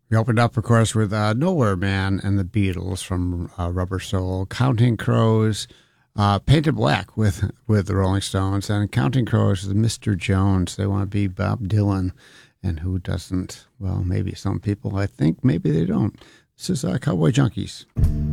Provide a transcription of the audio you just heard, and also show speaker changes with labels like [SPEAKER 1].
[SPEAKER 1] We opened up, of course, with Nowhere Man and the Beatles from Rubber Soul, Counting Crows, Painted Black with the Rolling Stones, and Counting Crows with Mr. Jones. They want to be Bob Dylan, and who doesn't? Well, maybe some people. I think maybe they don't. This is Cowboy Junkies.